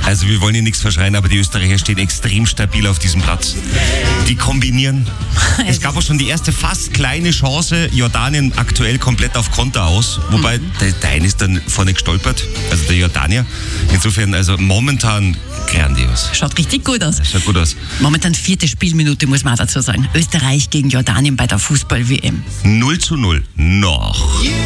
Also wir wollen hier nichts verschreien, aber die Österreicher stehen extrem stabil auf diesem Platz. Die kombinieren. Es gab auch schon die erste fast kleine Chance. Jordanien aktuell komplett auf Konter aus. Wobei der eine ist dann vorne gestolpert, also der Jordanier. Insofern also momentan grandios. Schaut richtig gut aus. Schaut gut aus. Momentan 4. Spielminute, muss man auch dazu sagen. Österreich gegen Jordanien bei der Fußball-WM. 0:0 noch.